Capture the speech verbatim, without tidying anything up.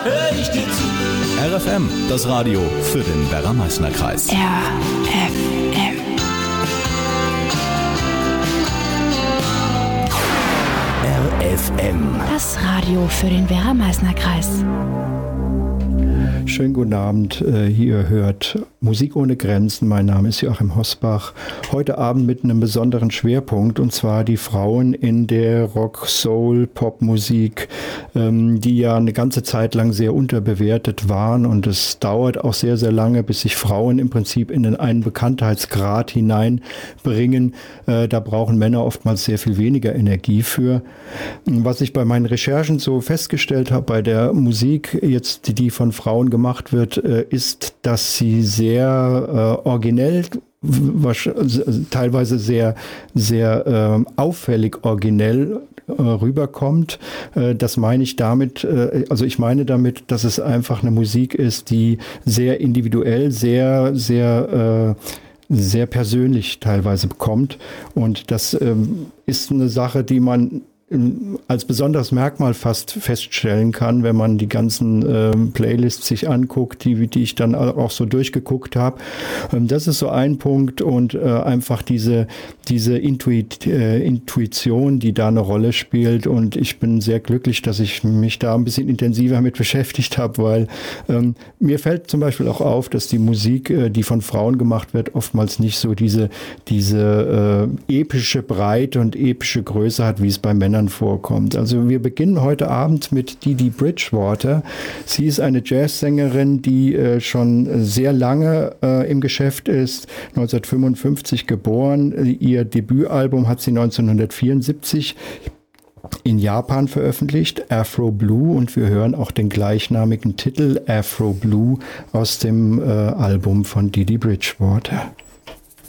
hör ich dir zu. R F M, das Radio für den Werra-Meißner-Kreis. R F M. R F M. Das Radio für den Werra-Meißner-Kreis. Schönen guten Abend, hier hört Musik ohne Grenzen. Mein Name ist Joachim Hosbach. Heute Abend mit einem besonderen Schwerpunkt, und zwar die Frauen in der Rock-, Soul-, Pop-Musik, die ja eine ganze Zeit lang sehr unterbewertet waren, und es dauert auch sehr, sehr lange, bis sich Frauen im Prinzip in einen Bekanntheitsgrad hineinbringen. Da brauchen Männer oftmals sehr viel weniger Energie für. Was ich bei meinen Recherchen so festgestellt habe bei der Musik, jetzt die von Frauen gemacht wird, ist, dass sie sehr äh, originell, was, teilweise sehr, sehr äh, auffällig originell äh, rüberkommt. Äh, das meine ich damit, äh, also ich meine damit, dass es einfach eine Musik ist, die sehr individuell, sehr, sehr äh, sehr persönlich teilweise bekommt. Und das ähm, ist eine Sache, die man als besonderes Merkmal fast feststellen kann, wenn man die ganzen ähm, Playlists sich anguckt, die, die ich dann auch so durchgeguckt habe. Ähm, das ist so ein Punkt, und äh, einfach diese, diese Intuit, äh, Intuition, die da eine Rolle spielt, und ich bin sehr glücklich, dass ich mich da ein bisschen intensiver mit beschäftigt habe, weil ähm, mir fällt zum Beispiel auch auf, dass die Musik, äh, die von Frauen gemacht wird, oftmals nicht so diese, diese äh, epische Breite und epische Größe hat, wie es bei Männern vorkommt. Also wir beginnen heute Abend mit Dee Dee Bridgewater. Sie ist eine Jazzsängerin, die äh, schon sehr lange äh, im Geschäft ist, neunzehnhundertfünfundfünfzig geboren. Ihr Debütalbum hat sie neunzehnhundertvierundsiebzig in Japan veröffentlicht, Afro Blue, und wir hören auch den gleichnamigen Titel Afro Blue aus dem äh, Album von Dee Dee Bridgewater.